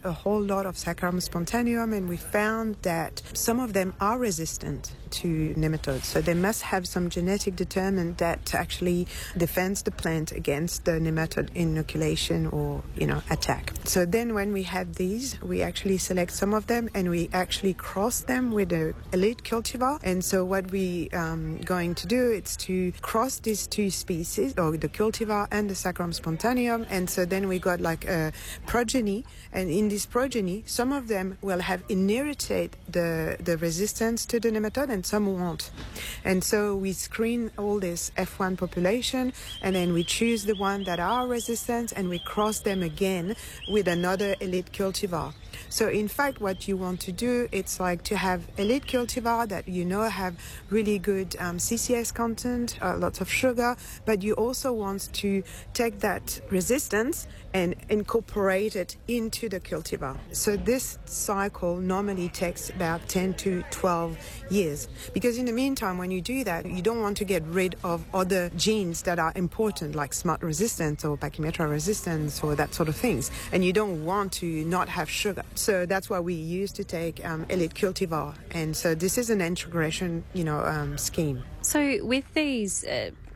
a whole lot of Saccharum spontaneum, and we found that some of them are resistant to nematodes. So they must have some genetic determinant that actually defends the plant against the nematode inoculation or, attack. So then when we have these, we actually select some of them and we actually cross them with the elite cultivar. And so what we going to do is to cross these two species, or the cultivar and the Saccharum spontaneum. And so then we got like a progeny, and in this progeny, some of them will have inherited the resistance to the nematode and some won't. And so we screen all this F1 population, and then we choose the one that are resistant and we cross them again with another elite cultivar. So in fact, what you want to do, it's like to have elite cultivar that have really good CCS content, lots of sugar, but you also want to take that resistance and incorporate it into the cultivar. So this cycle normally takes about 10 to 12 years, because in the meantime, when you do that, you don't want to get rid of other genes that are important, like SMART resistance or Pachymetra resistance or that sort of things, and you don't want to not have sugar. So that's why we used to take elite cultivar, and so this is an integration, scheme. So with these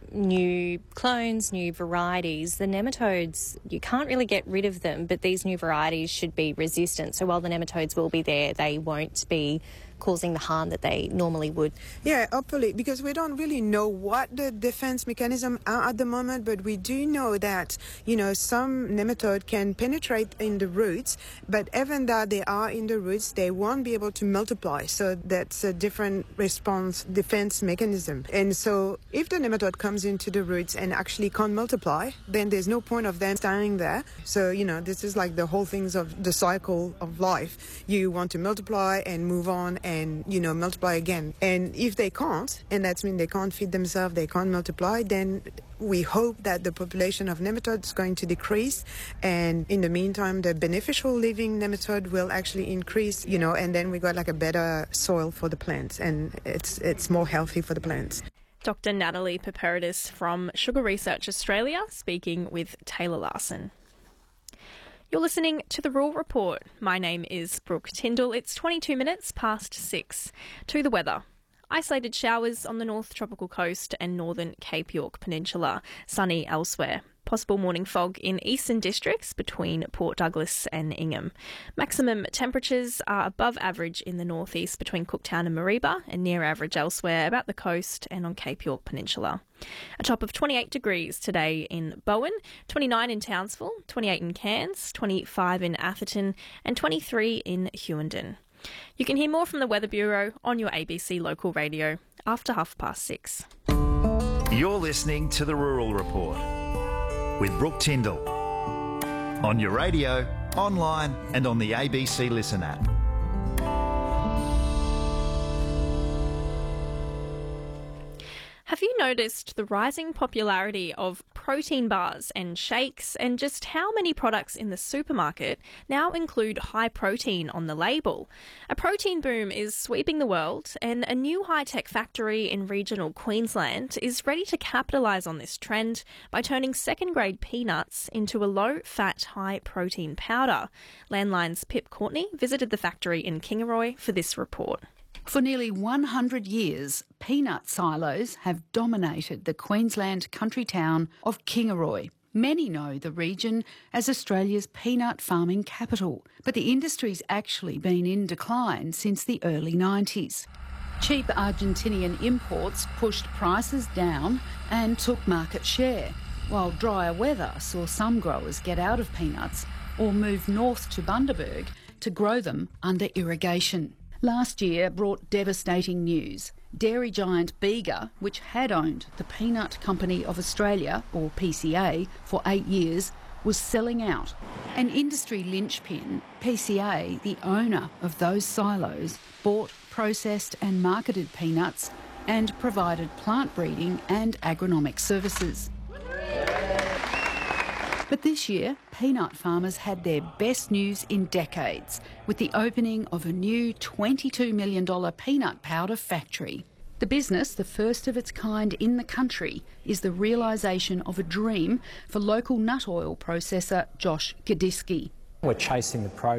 new clones, new varieties, the nematodes, you can't really get rid of them, but these new varieties should be resistant. So while the nematodes will be there, they won't be causing the harm that they normally would. Yeah, hopefully, because we don't really know what the defense mechanism are at the moment, but we do know that, some nematode can penetrate in the roots, but even though they are in the roots, they won't be able to multiply. So that's a different defense mechanism. And so if the nematode comes into the roots and actually can't multiply, then there's no point of them staying there. So, this is like the whole things of the cycle of life. You want to multiply and move on and, multiply again. And if they can't, and that means they can't feed themselves, they can't multiply, then we hope that the population of nematodes is going to decrease. And in the meantime, the beneficial living nematode will actually increase, and then we got like a better soil for the plants, and it's more healthy for the plants. Dr. Natalie Paparidis from Sugar Research Australia speaking with Taylor Larson. You're listening to The Rural Report. My name is Brooke Tyndall. It's 22 minutes past 6. To the weather. Isolated showers on the North Tropical Coast and northern Cape York Peninsula. Sunny elsewhere. Possible morning fog in eastern districts between Port Douglas and Ingham. Maximum temperatures are above average in the northeast between Cooktown and Mareeba, and near average elsewhere about the coast and on Cape York Peninsula. A top of 28 degrees today in Bowen, 29 in Townsville, 28 in Cairns, 25 in Atherton and 23 in Hughenden. You can hear more from the Weather Bureau on your ABC local radio after 6:30. You're listening to The Rural Report with Brooke Tyndall on your radio, online and on the ABC Listen app. Have you noticed the rising popularity of protein bars and shakes, and just how many products in the supermarket now include high protein on the label? A protein boom is sweeping the world, and a new high-tech factory in regional Queensland is ready to capitalise on this trend by turning second-grade peanuts into a low-fat, high-protein powder. Landline's Pip Courtney visited the factory in Kingaroy for this report. For nearly 100 years, peanut silos have dominated the Queensland country town of Kingaroy. Many know the region as Australia's peanut farming capital, but the industry's actually been in decline since the early 90s. Cheap Argentinian imports pushed prices down and took market share, while drier weather saw some growers get out of peanuts or move north to Bundaberg to grow them under irrigation. Last year brought devastating news. Dairy giant Bega, which had owned the Peanut Company of Australia, or PCA, for 8 years, was selling out. An industry linchpin, PCA, the owner of those silos, bought, processed and marketed peanuts and provided plant breeding and agronomic services. But this year, peanut farmers had their best news in decades with the opening of a new $22 million peanut powder factory. The business, the first of its kind in the country, is the realisation of a dream for local nut oil processor Josh Gadiski. We're chasing the